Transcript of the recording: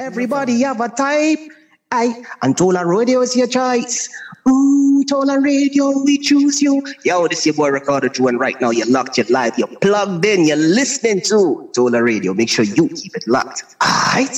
Everybody have a type. And Tola Radio is your choice. Tola Radio, we choose you. Yo, this is your boy Ricardo Drew, and right now you're locked, you're live, you're plugged in, you're listening to Tola Radio. Make sure you keep it locked. Alright.